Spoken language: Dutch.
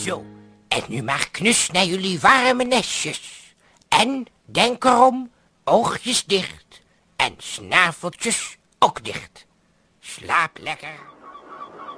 Zo, en nu maar knus naar jullie warme nestjes. En denk erom, oogjes dicht en snaveltjes ook dicht. Slaap lekker.